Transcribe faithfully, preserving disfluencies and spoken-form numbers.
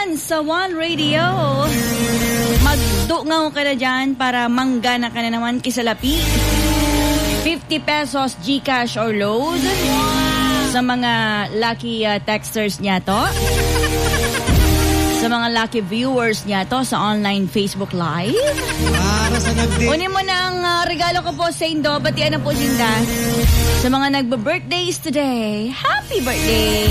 dyan sa One Radio. Magdungaw ka na dyan para manggana ka na naman kisalapi. fifty pesos GCash or load. Sa mga lucky uh, texters niya to. Sa mga lucky viewers niya to sa online Facebook Live. Para sa nagdi. Unin mo na ang uh, regalo ko po sa Indo. Batian na po sinda. Sa mga nagbe-birthdays today, happy birthday!